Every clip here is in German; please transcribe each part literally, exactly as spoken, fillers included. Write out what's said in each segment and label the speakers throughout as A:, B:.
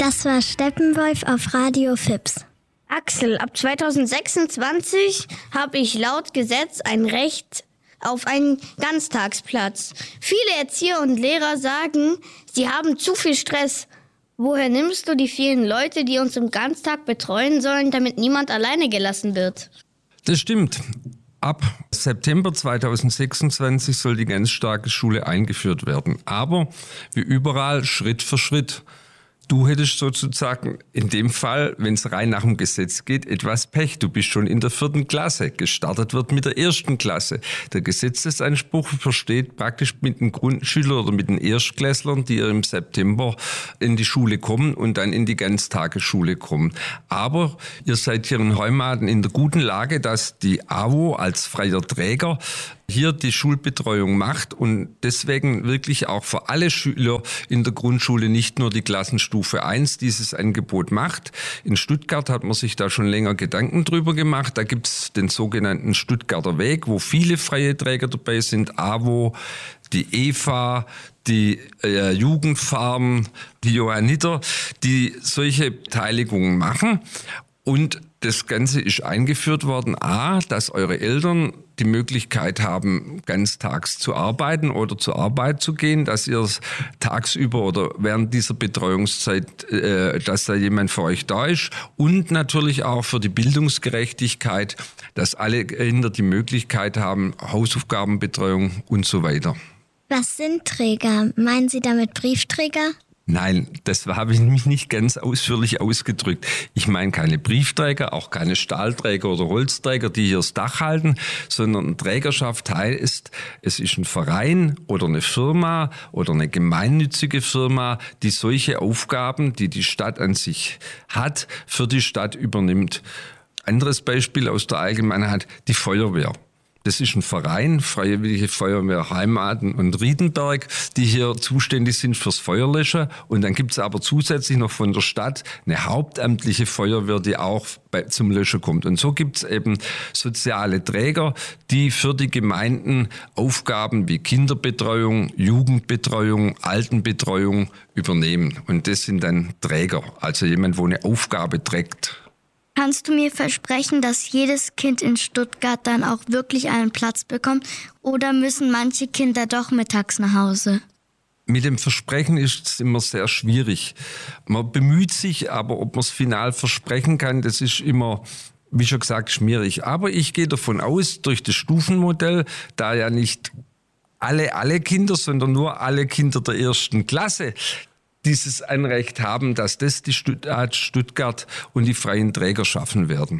A: Das war Steppenwolf auf Radio Fips.
B: Axel, ab zwanzig sechsundzwanzig habe ich laut Gesetz ein Recht auf einen Ganztagsplatz. Viele Erzieher und Lehrer sagen, sie haben zu viel Stress. Woher nimmst du die vielen Leute, die uns im Ganztag betreuen sollen, damit niemand alleine gelassen wird?
C: Das stimmt. Ab September zwanzig sechsundzwanzig soll die Ganztagesschule eingeführt werden. Aber wie überall Schritt für Schritt. Du hättest sozusagen in dem Fall, wenn es rein nach dem Gesetz geht, etwas Pech. Du bist schon in der vierten Klasse. Gestartet wird mit der ersten Klasse. Der Gesetzesanspruch versteht praktisch mit den Grundschülern oder mit den Erstklässlern, die im September in die Schule kommen und dann in die Ganztagesschule kommen. Aber ihr seid hier in Heumaden in der guten Lage, dass die A W O als freier Träger hier die Schulbetreuung macht und deswegen wirklich auch für alle Schüler in der Grundschule, nicht nur die Klassenstufe eins, dieses Angebot macht. In Stuttgart hat man sich da schon länger Gedanken drüber gemacht. Da gibt's den sogenannten Stuttgarter Weg, wo viele freie Träger dabei sind. A W O, die E V A, die äh, Jugendfarm, die Johanniter, die solche Beteiligungen machen. Und das Ganze ist eingeführt worden, a, dass eure Eltern die Möglichkeit haben, ganztags zu arbeiten oder zur Arbeit zu gehen, dass ihr tagsüber oder während dieser Betreuungszeit, äh, dass da jemand für euch da ist und natürlich auch für die Bildungsgerechtigkeit, dass alle Kinder die Möglichkeit haben, Hausaufgabenbetreuung und so weiter.
A: Was sind Träger? Meinen Sie damit Briefträger?
C: Nein, das habe ich mich nicht ganz ausführlich ausgedrückt. Ich meine keine Briefträger, auch keine Stahlträger oder Holzträger, die hier das Dach halten, sondern Trägerschaft heißt, es ist ein Verein oder eine Firma oder eine gemeinnützige Firma, die solche Aufgaben, die die Stadt an sich hat, für die Stadt übernimmt. Anderes Beispiel aus der Allgemeinheit, die Feuerwehr. Das ist ein Verein, Freiwillige Feuerwehr Heumaden und Riedenberg, die hier zuständig sind fürs Feuerlöschen. Und dann gibt es aber zusätzlich noch von der Stadt eine hauptamtliche Feuerwehr, die auch bei, zum Löschen kommt. Und so gibt es eben soziale Träger, die für die Gemeinden Aufgaben wie Kinderbetreuung, Jugendbetreuung, Altenbetreuung übernehmen. Und das sind dann Träger, also jemand, wo eine Aufgabe trägt.
A: Kannst du mir versprechen, dass jedes Kind in Stuttgart dann auch wirklich einen Platz bekommt? Oder müssen manche Kinder doch mittags nach Hause?
C: Mit dem Versprechen ist es immer sehr schwierig. Man bemüht sich, aber ob man es final versprechen kann, das ist immer, wie schon gesagt, schwierig. Aber ich gehe davon aus, durch das Stufenmodell, da ja nicht alle, alle Kinder, sondern nur alle Kinder der ersten Klasse dieses Anrecht haben, dass das die Stadt Stuttgart und die freien Träger schaffen werden.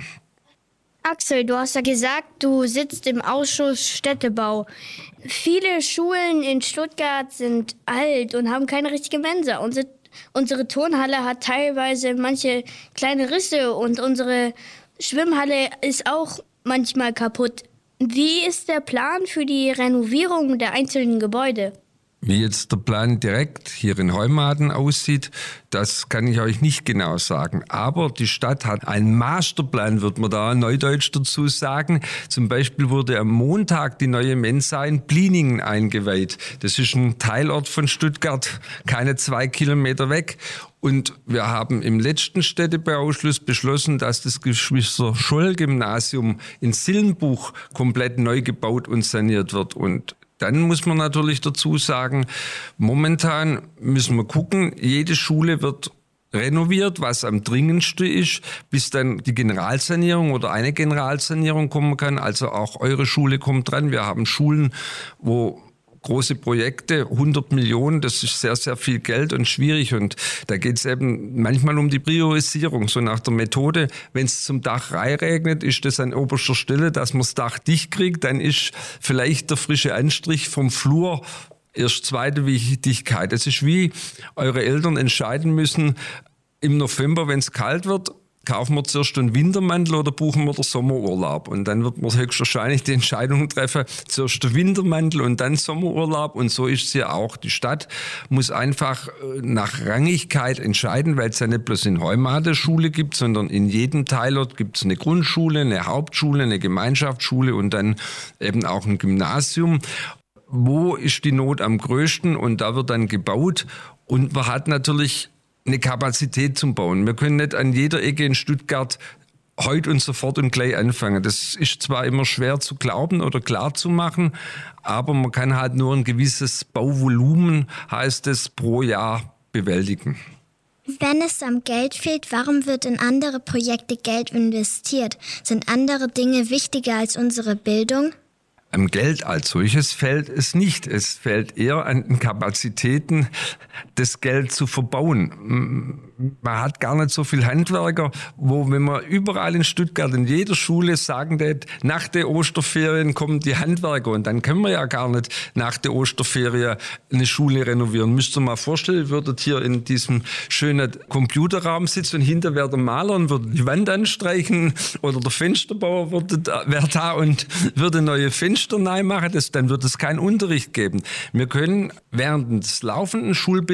B: Axel, du hast ja gesagt, du sitzt im Ausschuss Städtebau. Viele Schulen in Stuttgart sind alt und haben keine richtige Mensa. Unsere, unsere Turnhalle hat teilweise manche kleine Risse und unsere Schwimmhalle ist auch manchmal kaputt. Wie ist der Plan für die Renovierung der einzelnen Gebäude?
C: Wie jetzt der Plan direkt hier in Heumaden aussieht, das kann ich euch nicht genau sagen. Aber die Stadt hat einen Masterplan, wird man da neudeutsch dazu sagen. Zum Beispiel wurde am Montag die neue Mensa in Bliningen eingeweiht. Das ist ein Teilort von Stuttgart, keine zwei Kilometer weg. Und wir haben im letzten Städtebauausschuss beschlossen, dass das Geschwister-Scholl-Gymnasium in Sillenbuch komplett neu gebaut und saniert wird. Und dann muss man natürlich dazu sagen, momentan müssen wir gucken, jede Schule wird renoviert, was am dringendsten ist, bis dann die Generalsanierung oder eine Generalsanierung kommen kann. Also auch eure Schule kommt dran. Wir haben Schulen, wo große Projekte, hundert Millionen, das ist sehr, sehr viel Geld und schwierig. Und da geht es eben manchmal um die Priorisierung, so nach der Methode, wenn es zum Dach reinregnet, ist das an oberster Stelle, dass man das Dach dicht kriegt, dann ist vielleicht der frische Anstrich vom Flur erst zweite Wichtigkeit. Es ist wie eure Eltern entscheiden müssen, im November, wenn es kalt wird, kaufen wir zuerst einen Wintermantel oder buchen wir den Sommerurlaub? Und dann wird man höchstwahrscheinlich die Entscheidung treffen, zuerst den Wintermantel und dann Sommerurlaub. Und so ist es ja auch. Die Stadt muss einfach nach Rangigkeit entscheiden, weil es ja nicht bloß in Heumaden Schule gibt, sondern in jedem Teilort gibt es eine Grundschule, eine Hauptschule, eine Gemeinschaftsschule und dann eben auch ein Gymnasium. Wo ist die Not am größten? Und da wird dann gebaut. Und man hat natürlich eine Kapazität zum Bauen. Wir können nicht an jeder Ecke in Stuttgart heute und sofort und gleich anfangen. Das ist zwar immer schwer zu glauben oder klar zu machen, aber man kann halt nur ein gewisses Bauvolumen, heißt es, pro Jahr bewältigen.
D: Wenn es am Geld fehlt, warum wird in andere Projekte Geld investiert? Sind andere Dinge wichtiger als unsere Bildung?
C: Am Geld als solches fehlt es nicht. Es fehlt eher an den Kapazitäten, das Geld zu verbauen. Man hat gar nicht so viel Handwerker, wo, wenn man überall in Stuttgart in jeder Schule sagen tät, nach der Osterferien kommen die Handwerker und dann können wir ja gar nicht nach der Osterferien eine Schule renovieren. Müsst ihr mal vorstellen, würdet hier in diesem schönen Computerraum sitzen und hinter wäre der Maler und würde die Wand anstreichen oder der Fensterbauer wäre da und würde neue Fenster machen, das, dann wird es keinen Unterricht geben. Wir können während des laufenden Schulbetriebs